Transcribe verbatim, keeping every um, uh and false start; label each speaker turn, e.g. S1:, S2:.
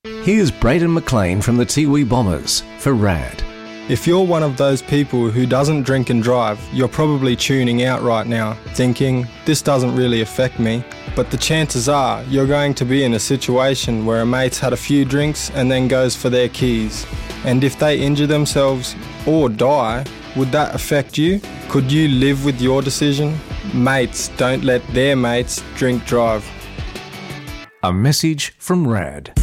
S1: Here's Braden McLean from the Tiwi Bombers for RAD.
S2: If you're one of those people who doesn't drink and drive, you're probably tuning out right now, thinking, this doesn't really affect me. But the chances are you're going to be in a situation where a mate's had a few drinks and then goes for their keys. And if they injure themselves or die, would that affect you? Could you live with your decision? Mates don't let their mates drink drive.
S1: A message from RAD.